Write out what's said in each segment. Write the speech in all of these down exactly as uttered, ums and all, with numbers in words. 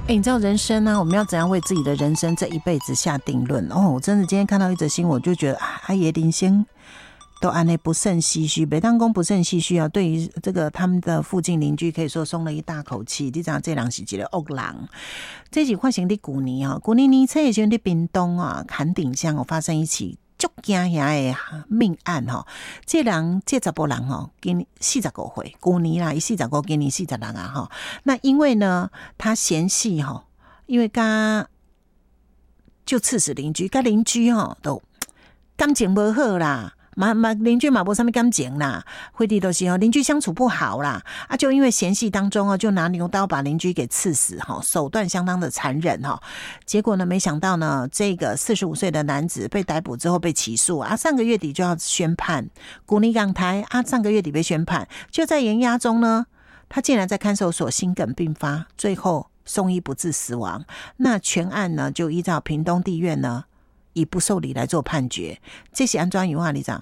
哎、欸，你知道人生呢、啊，我们要怎样为自己的人生这一辈子下定论？哦，我真的今天看到一则新闻，我就觉得啊，阿爷林先都安内不胜唏嘘，北当公不胜唏嘘啊。对于这个他们的附近邻居，可以说松了一大口气。你知道这人是一个恶人，这是发生在去年啊，去年年初的时候在屏东啊坎顶乡哦发生一起足惊吓的命案哈。这人这查甫人哈，今年四十五岁，去年啦，伊四十五，今年四十人啊哈。那因为呢，他嫌隙哈，因为他就刺死邻居，跟邻居哈都感情不好啦。嘛嘛，邻居嘛无啥物感情啦，回地都是哦，邻居相处不好啦，啊，就因为嫌隙当中哦，就拿牛刀把邻居给刺死哈，手段相当的残忍哈。结果呢，没想到呢，这个四十五岁的男子被逮捕之后被起诉啊，上个月底就要宣判，古尼港台啊，上个月底被宣判，就在延押中呢，他竟然在看守所心梗并发，最后送医不治死亡。那全案呢，就依照屏东地院呢。以不受理来做判决，这是安怎样啊？你讲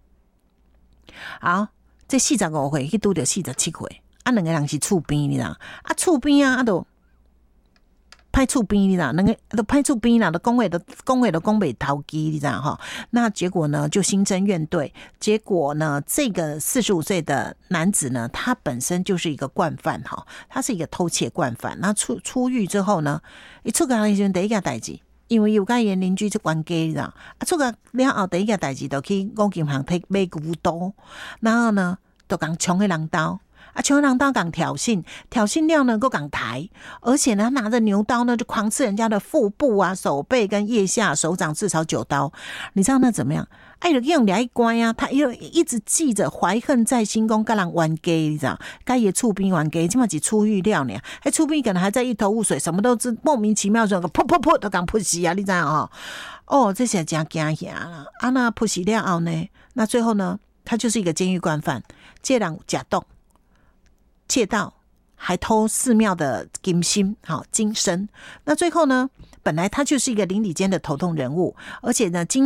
好，这四十五岁去拄到四十七岁，啊，两个人是厝边，你知道？啊，厝边啊，啊都歹厝边，你知道？两个都歹厝边啦，都讲话都讲话都讲袂投机，你知道哈？那结果呢，就新增院对，结果呢，这个四十五岁的男子呢，他本身就是一个惯犯哈，他是一个偷窃惯犯。那出出狱之后呢，一出港的时候第一件代志。因为有甲伊邻居去冤家，你知道？啊，出个了后第一件代志，就去五金行摕买牛刀，然后呢，就共冲迄人刀，啊，冲迄人刀共挑衅，挑衅了呢，够共抬，而且呢，拿着牛刀呢，就狂刺人家的腹部啊、手背跟腋下、手掌，至少九刀。你知道那怎么样？哎，就用两一关啊，他又一直记着怀恨在心，讲跟人冤家，你知道？该也厝边冤家，起码是出狱了呢。哎，厝边可能还在一头雾水，什么都知，莫名其妙说个噗噗噗都讲噗死啊，你知道哦？哦，这些真惊吓啦！啊，那噗死了后呢？那最后呢？他就是一个监狱惯犯，这人假动、窃盗，还偷寺庙的金心，好金身。那最后呢？本来他就是一个邻里间的头痛人物，而且呢，今